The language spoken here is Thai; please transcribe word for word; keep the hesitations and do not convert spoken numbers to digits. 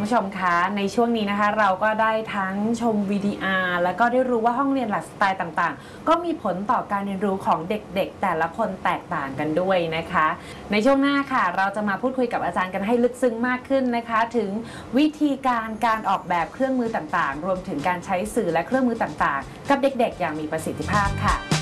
ผู้ชมคะในช่วงนี้นะคะเราก็ได้ทั้งชม วี ดี อาร์ แล้วก็ได้รู้ว่าห้องเรียนหลักสไตล์ต่างๆก็มีผลต่อการเรียนรู้ของเด็กๆแต่ละคนแตกต่างกันด้วยนะคะในช่วงหน้าค่ะเราจะมาพูดคุยกับอาจารย์กันให้ลึกซึ้งมากขึ้นนะคะถึงวิธีการการออกแบบเครื่องมือต่างๆรวมถึงการใช้สื่อและเครื่องมือต่างๆกับเด็กๆอย่างมีประสิทธิภาพค่ะ